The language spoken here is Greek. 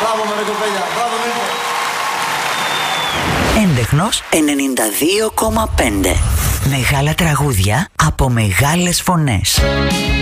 Μπράβο με ρε κοπέλια, μπράβο Νίκο. Έντεχνος 92,5. Μεγάλα τραγούδια από μεγάλες φωνές.